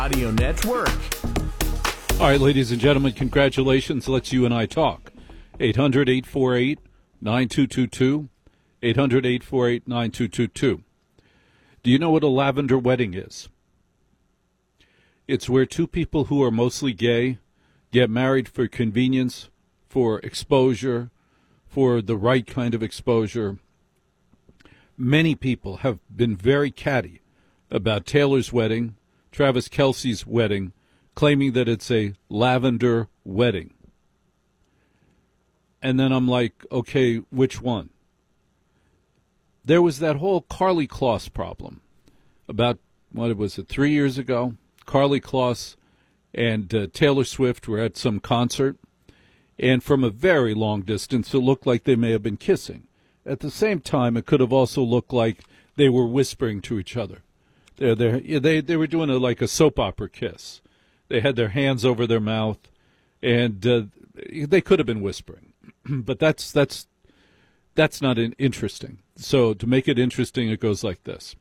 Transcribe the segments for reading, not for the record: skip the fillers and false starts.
Audio Network. All right, ladies and gentlemen, congratulations. Let's you and I talk. 800-848-9222. 800-848-9222. Do you know what a lavender wedding is? It's where two people who are mostly gay get married for convenience, for exposure, for the right kind of exposure. Many people have been very catty about Taylor's wedding, Travis Kelce's wedding, claiming that it's a lavender wedding. And then I'm like, okay, which one? There was that whole Karlie Kloss problem about, what was it, 3 years ago? Karlie Kloss and Taylor Swift were at some concert, and from a very long distance, it looked like they may have been kissing. At the same time, it could have also looked like they were whispering to each other. They were doing like a soap opera kiss. They had their hands over their mouth, and they could have been whispering. But that's not interesting. So to make it interesting, it goes like this.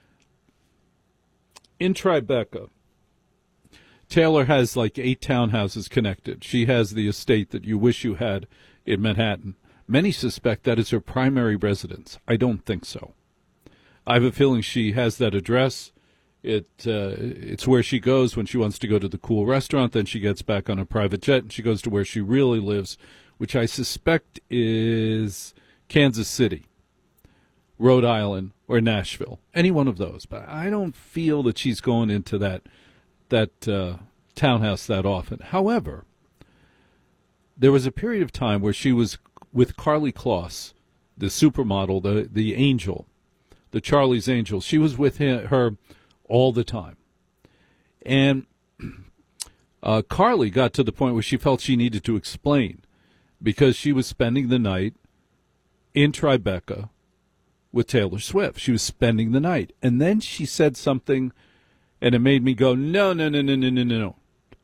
In Tribeca, Taylor has like 8 townhouses connected. She has the estate that you wish you had in Manhattan. Many suspect that is her primary residence. I don't think so. I have a feeling she has that address. It's where she goes when she wants to go to the cool restaurant. Then she gets back on a private jet and she goes to where she really lives, which I suspect is Kansas City, Rhode Island, or Nashville. Any one of those. But I don't feel that she's going into that townhouse that often. However, there was a period of time where she was with Karlie Kloss, the supermodel, the angel, the Charlie's Angel. She was with her all the time. And Karlie got to the point where she felt she needed to explain because she was spending the night in Tribeca with Taylor Swift. She was spending the night. And then she said something, and it made me go, no. No.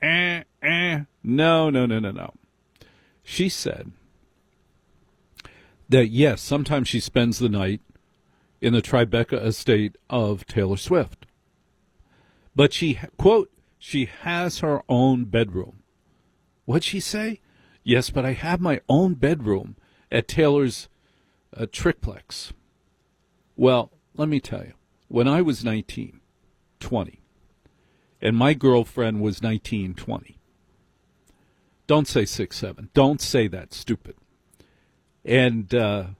She said that, yes, sometimes she spends the night in the Tribeca estate of Taylor Swift. But she, quote, she has her own bedroom. What'd she say? Yes, but I have my own bedroom at Taylor's triplex. Well, let me tell you, when I was 19, 20, and my girlfriend was 19, 20, don't say 6, 7. Don't say that, stupid. And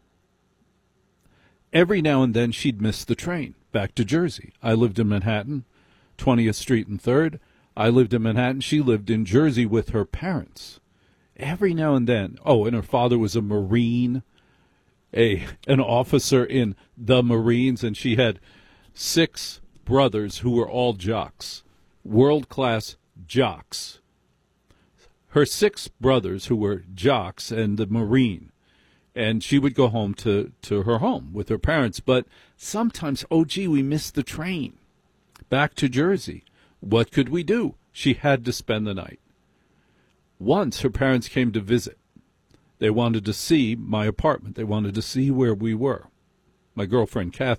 every now and then she'd miss the train back to Jersey. I lived in Manhattan, 20th Street and 3rd. I lived in Manhattan. She lived in Jersey with her parents. Every now and then. Oh, and her father was a Marine, an officer in the Marines, and she had 6 brothers who were all jocks, world-class jocks. Her 6 brothers who were jocks and the Marine. And she would go home to her home with her parents. But sometimes, we missed the train back to Jersey. What could we do? She had to spend the night. Once her parents came to visit. They wanted to see my apartment. They wanted to see where we were. My girlfriend, Kathy.